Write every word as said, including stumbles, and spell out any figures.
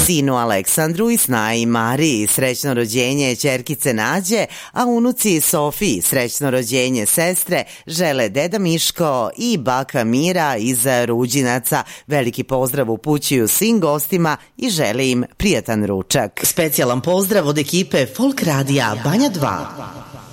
Sinu Aleksandru i snaji Mariji srećno rođenje ćerkice Nađe, a unuci Sofiji srećno rođenje sestre žele deda Miško i baka Mira iz Ruđinaca. Veliki pozdrav upućuju svim gostima i žele im prijatan ručak. Specijalan pozdrav od ekipe Folk Radija Banja dva.